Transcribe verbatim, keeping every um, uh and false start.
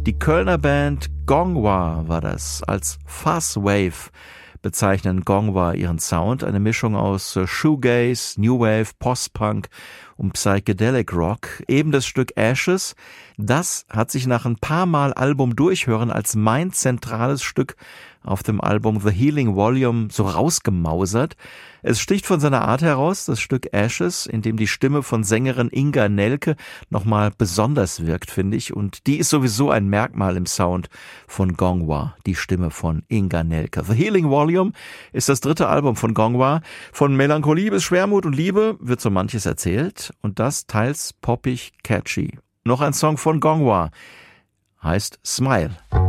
Die Kölner Band Gongwa war das. Als Fuzzwave bezeichnen Gongwa ihren Sound, eine Mischung aus Shoegaze, New Wave, Post-Punk und Psychedelic Rock. Eben das Stück Ashes, das hat sich nach ein paar Mal Album durchhören als mein zentrales Stück auf dem Album The Healing Volume so rausgemausert. Es sticht von seiner Art heraus, das Stück Ashes, in dem die Stimme von Sängerin Inga Nelke nochmal besonders wirkt, finde ich. Und die ist sowieso ein Merkmal im Sound von Gongwa, die Stimme von Inga Nelke. The Healing Volume ist das dritte Album von Gongwa. Von Melancholie bis Schwermut und Liebe wird so manches erzählt und das teils poppig catchy. Noch ein Song von Gongwa heißt Smile.